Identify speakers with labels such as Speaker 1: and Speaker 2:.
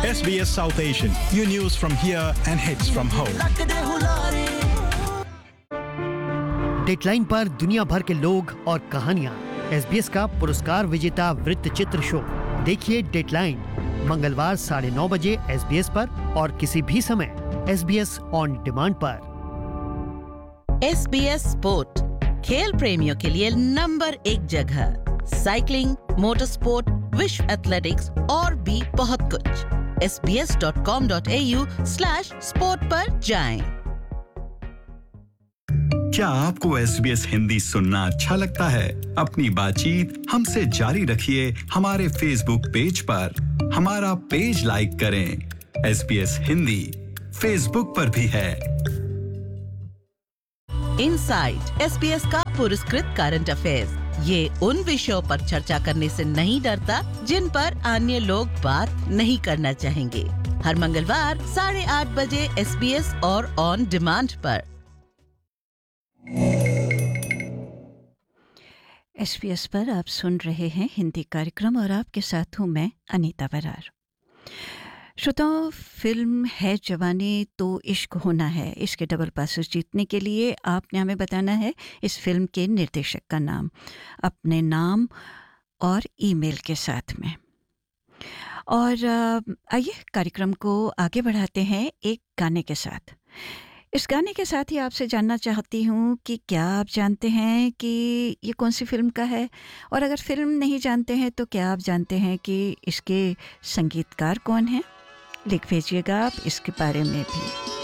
Speaker 1: SBS South Asian. Your news from here and hits from home.
Speaker 2: Deadline पर दुनिया भर के लोग और कहानियां। SBS का पुरस्कार विजेता वृत्तचित्र शो देखिए डेडलाइन मंगलवार 9:30 बजे SBS पर और किसी भी समय SBS ऑन डिमांड पर।
Speaker 3: SBS स्पोर्ट खेल प्रेमियों के लिए नंबर 1 जगह। साइकिलिंग, मोटर स्पोर्ट, विश्व एथलेटिक्स और भी बहुत कुछ। sbs.com.au/sport पर जाएं।
Speaker 4: क्या आपको SBS हिंदी सुनना अच्छा लगता है? अपनी बातचीत हमसे जारी रखिए हमारे फेसबुक पेज पर। हमारा पेज लाइक करें। SBS हिंदी फेसबुक पर भी है।
Speaker 3: इनसाइड SBS का पुरस्कृत करंट अफेयर्स। ये उन विषयों पर चर्चा करने से नहीं डरता जिन पर अन्य लोग बात नहीं करना चाहेंगे। हर मंगलवार 8:30 बजे SBS और ऑन डिमांड पर।
Speaker 5: SBS पर आप सुन रहे हैं हिंदी कार्यक्रम और आपके साथ हूँ मैं अनीता बरार। श्रोताओं, फिल्म है जवानी तो इश्क होना है, इसके डबल पासेस जीतने के लिए आपने हमें बताना है इस फिल्म के निर्देशक का नाम, अपने नाम और ईमेल के साथ में। और आइए कार्यक्रम को आगे बढ़ाते हैं एक गाने के साथ। इस गाने के साथ ही आपसे जानना चाहती हूँ कि क्या आप जानते हैं कि ये कौन सी फिल्म का है, और अगर फिल्म नहीं जानते हैं तो क्या आप जानते हैं कि इसके संगीतकार कौन हैं? लिख भेजिएगा आप इसके बारे में भी।